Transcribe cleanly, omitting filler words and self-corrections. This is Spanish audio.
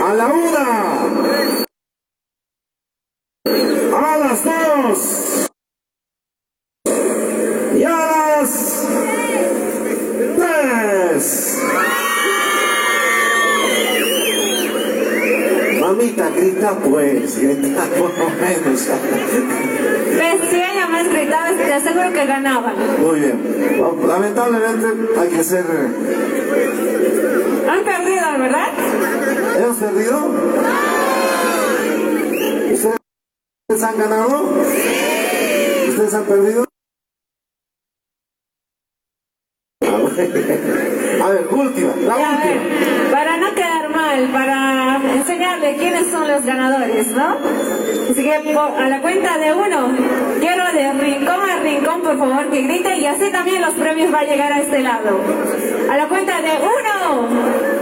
A la 1. A las 2. Y a las 3. Mamita, grita pues, grita por lo menos. Si ella más gritaba, te aseguro que ganaba. Muy bien. Bueno, lamentablemente hay que ser... Han perdido, ¿verdad? ¿Hemos perdido? ¿Ustedes han ganado? ¿Ustedes han perdido? A ver, última, la última. Ver, para no quedar mal, para enseñarle quiénes son los ganadores, ¿no? Así que a la cuenta de 1, quiero de rincón a rincón, por favor, que grite, y así también los premios van a llegar a este lado. A la cuenta de 1.